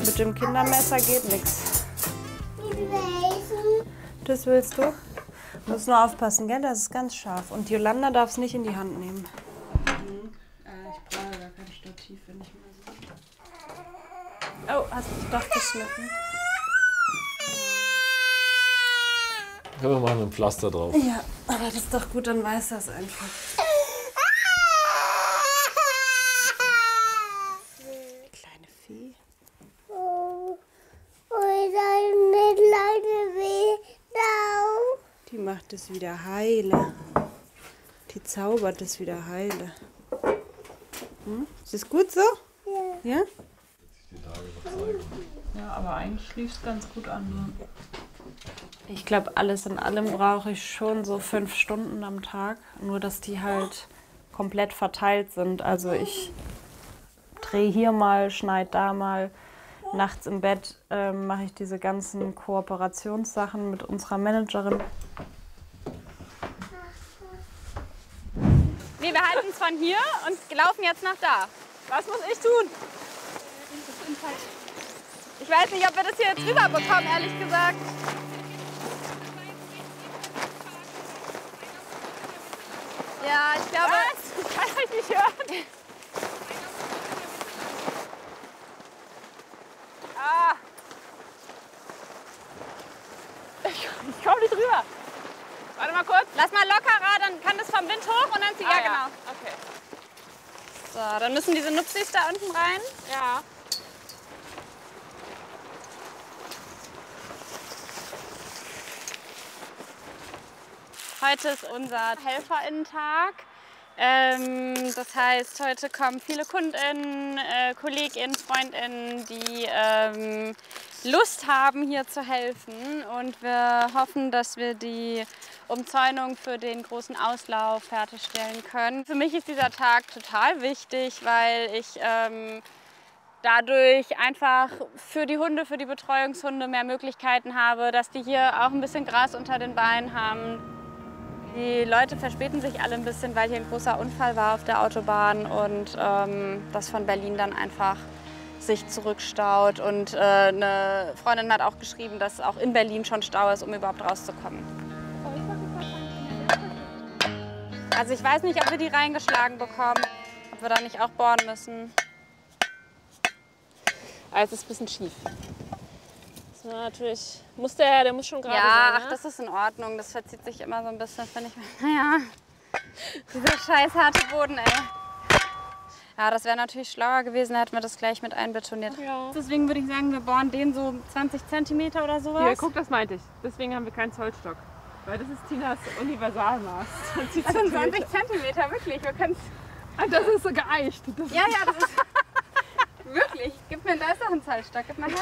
Mit dem Kindermesser geht nichts. Mit welchem? Das willst du? Du musst nur aufpassen, gell? Das ist ganz scharf. Und Jolanda darf es nicht in die Hand nehmen. Ich brauche gar kein Stativ, wenn ich mal so. Oh, hast du doch geschnitten. Ja, wir machen ein Pflaster drauf. Ja, aber das ist doch gut, dann weiß das einfach. Kleine Vieh. Oh, deine kleine Weh. Die macht es wieder heile. Die zaubert es wieder heile. Hm? Ist das gut so? Ja. Ja? Ja, aber eigentlich lief es ganz gut an. Ich glaube, alles in allem brauche ich schon so 5 Stunden am Tag. Nur, dass die halt komplett verteilt sind. Also ich drehe hier mal, schneide da mal. Nachts im Bett mache ich diese ganzen Kooperationssachen mit unserer Managerin. Nee, wir halten es von hier und laufen jetzt nach da. Was muss ich tun? Ich weiß nicht, ob wir das hier jetzt rüberbekommen, ehrlich gesagt. Ja, ich glaube... Was? Ich kann euch nicht hören. Ah. Ich komme nicht rüber. Warte mal kurz. Lass mal lockerer, dann kann das vom Wind hoch und dann zieht. Ja, genau. Okay. So, dann müssen diese Nupsis da unten rein. Ja. Heute ist unser HelferInnen-Tag. Das heißt, heute kommen viele KundInnen, KollegInnen, FreundInnen, die Lust haben, hier zu helfen. Und wir hoffen, dass wir die Umzäunung für den großen Auslauf fertigstellen können. Für mich ist dieser Tag total wichtig, weil ich dadurch einfach für die Hunde, für die Betreuungshunde mehr Möglichkeiten habe, dass die hier auch ein bisschen Gras unter den Beinen haben. Die Leute verspäten sich alle ein bisschen, weil hier ein großer Unfall war auf der Autobahn und das von Berlin dann einfach sich zurückstaut. Und eine Freundin hat auch geschrieben, dass auch in Berlin schon Stau ist, um überhaupt rauszukommen. Also ich weiß nicht, ob wir die reingeschlagen bekommen, ob wir da nicht auch bohren müssen. Aber es ist ein bisschen schief. Das war natürlich, der muss schon gerade sein, Ja, ne? ach, das ist in Ordnung. Das verzieht sich immer so ein bisschen, finde ich. Naja, dieser scheiß harte Boden, ey. Ja, das wäre natürlich schlauer gewesen, hätten wir das gleich mit einbetoniert. Ja. Deswegen würde ich sagen, wir bohren den so 20 cm oder sowas. Hier, guck, das meinte ich. Deswegen haben wir keinen Zollstock. Weil das ist Tinas Universalmaß. 20 Das sind 20 cm, wirklich. Wir können's. Das ist so geeicht. Ja, das ist... Wirklich. Gib mir, da ist doch ein Zollstock. Gib mal her.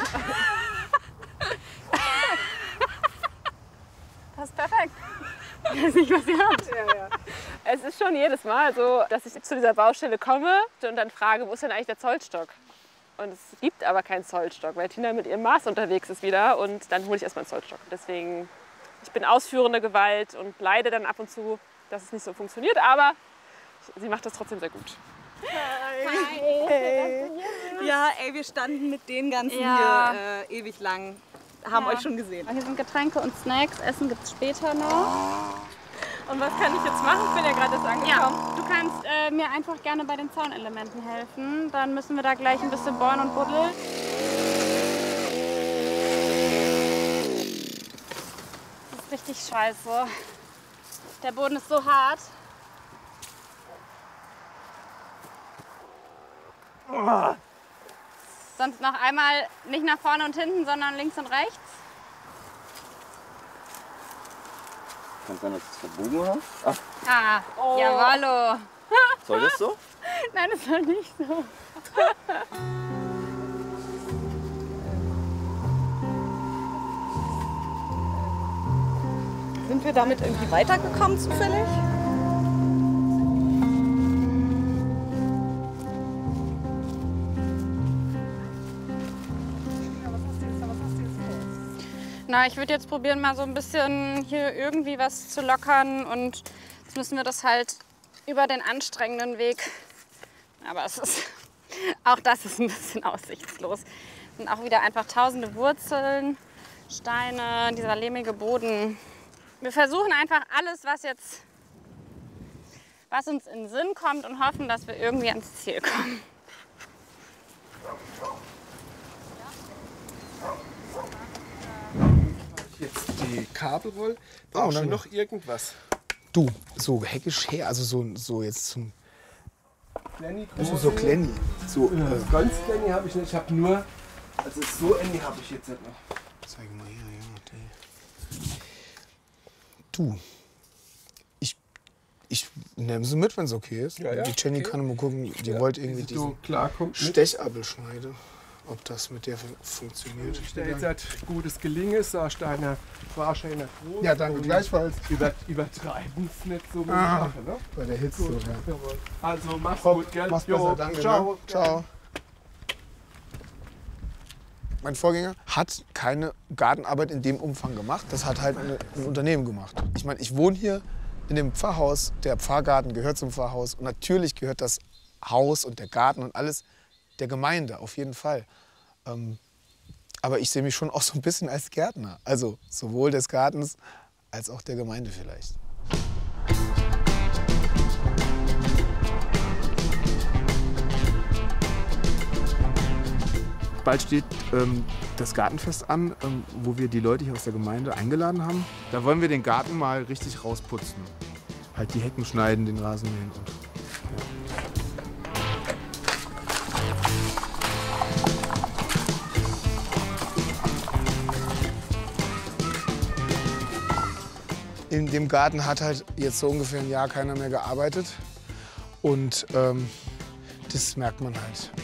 Das ist perfekt. Ich weiß nicht, was ihr habt. Ja. Es ist schon jedes Mal so, dass ich zu dieser Baustelle komme und dann frage, wo ist denn eigentlich der Zollstock? Und es gibt aber keinen Zollstock, weil Tina mit ihrem Maß unterwegs ist wieder und dann hole ich erstmal einen Zollstock. Deswegen, ich bin ausführende Gewalt und leide dann ab und zu, dass es nicht so funktioniert, aber sie macht das trotzdem sehr gut. Hi. Hey. Ja, ey, wir standen mit den ganzen hier ewig lang. Haben euch schon gesehen. Hier sind Getränke und Snacks. Essen gibt es später noch. Und was kann ich jetzt machen? Ich bin ja gerade erst angekommen. Ja, du kannst mir einfach gerne bei den Zaunelementen helfen. Dann müssen wir da gleich ein bisschen bohren und buddeln. Das ist richtig scheiße. Der Boden ist so hart. Sonst noch einmal nicht nach vorne und hinten, sondern links und rechts. Kann sein, dass du es verbogen hast. Jawollo. Soll das so? Nein, das soll nicht so. Sind wir damit irgendwie weitergekommen zufällig? Na, ich würde jetzt probieren, mal so ein bisschen hier irgendwie was zu lockern und jetzt müssen wir das halt über den anstrengenden Weg. Aber es ist, auch das ist ein bisschen aussichtslos. Und auch wieder einfach tausende Wurzeln, Steine, dieser lehmige Boden. Wir versuchen einfach alles, was uns in den Sinn kommt und hoffen, dass wir irgendwie ans Ziel kommen. Jetzt die Kabelrolle. Brauchst du noch irgendwas? Du, so heckisch her, also so jetzt zum... Kleine, So klein. So, ganz kleine habe ich nicht. Ich habe nur, also so enge habe ich jetzt nicht noch. zeig mal hier, ja. Du, ich nehme sie mit, wenn es okay ist. Ja, ja, die Jenny okay. kann mal gucken, die wollte irgendwie Wie sie diesen so klarkommt mit. Stechabelschneide, ob das mit der funktioniert. Ich dir jetzt hat gutes Gelingen, sagst du einer wahrscheinlich froh. Ja, danke gleichfalls. Übertreiben es nicht so mit der Ah. Sache, ne? Bei der Hitze. Gut, Ja. jawohl. Also mach's Hopp, gut, gell? mach's Jo, besser, danke. Ciao. Ne? Ciao. Mein Vorgänger hat keine Gartenarbeit in dem Umfang gemacht. Das hat halt ein Unternehmen gemacht. Ich meine, ich wohne hier in dem Pfarrhaus. Der Pfarrgarten gehört zum Pfarrhaus. Und natürlich gehört das Haus und der Garten und alles der Gemeinde, auf jeden Fall. Aber ich sehe mich schon auch so ein bisschen als Gärtner. Also sowohl des Gartens als auch der Gemeinde vielleicht. Bald steht das Gartenfest an, wo wir die Leute hier aus der Gemeinde eingeladen haben. Da wollen wir den Garten mal richtig rausputzen. Halt die Hecken schneiden, den Rasen mähen und In dem Garten hat halt jetzt so ungefähr ein Jahr keiner mehr gearbeitet. Und das merkt man halt.